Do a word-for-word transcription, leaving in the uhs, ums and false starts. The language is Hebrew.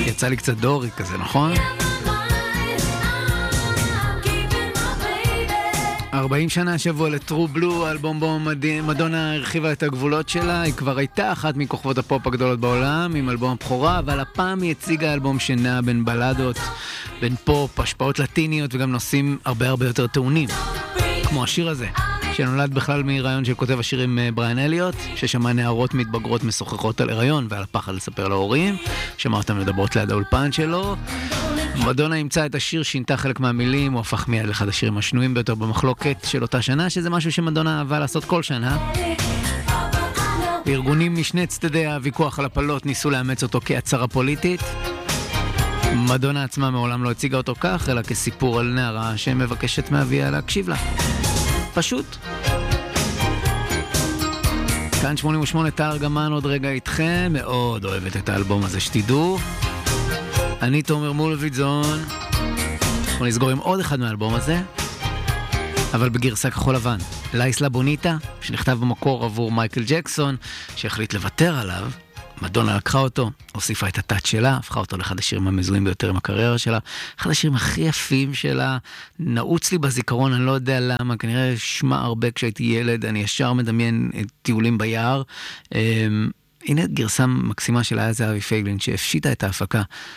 יצא לי קצת דורי כזה, נכון? ארבעים שנה השבוע לטרו בלו, אלבום בו מדונה הרחיבה את הגבולות שלה. היא כבר הייתה אחת מכוכבות הפופ הגדולות בעולם עם אלבום הבכורה, אבל הפעם היא הציגה אלבום שנע בין בלדות, בין פופ, השפעות לטיניות וגם נושאים הרבה הרבה יותר טעונים, כמו השיר הזה שנולד בכלל מרעיון של כותב השירים בריאן אליוט, ששמע נערות מתבגרות משוחחות על הריון ועל הפחד לספר להורים. שמע אותם מדברות ליד האולפן שלו. מדונה ימצא את השיר, שינתה חלק מהמילים, הוא הפך מיד לאחד השירים השנויים ביותר במחלוקת של אותה שנה, שזה משהו שמדונה אהבה לעשות כל שנה. ארגונים משני צדדי הוויכוח על הפלות ניסו לאמץ אותו כהצהרה פוליטית. מדונה עצמה מעולם לא הציגה אותו כך, אלא כסיפור על נערה שמבקשת מאביה להקשיב לה. פשוט. כאן שמונים ושמונה תא ארגמן עוד רגע איתכם, מאוד אוהבת את האלבום הזה שתדעו. אני תומר מולביטזון. אנחנו נסגור עם עוד אחד מהאלבום הזה, אבל בגרסה כחול לבן. לאיסלה בוניטה, שנכתב במקור עבור מייקל ג'קסון, שהחליט לוותר עליו. מדונה לקחה אותו, הוסיפה את הטאץ' שלה, הפכה אותו לאחד השירים המזוהים ביותר עם הקריירה שלה, אחד השירים הכי יפים שלה, נעוץ לי בזיכרון, אני לא יודע למה, כנראה שמע הרבה כשהייתי ילד, אני ישר מדמיין טיולים ביער. הנה גרסה מקסימה של היה זהבי פייגלין, שהפשיטה את ההפקה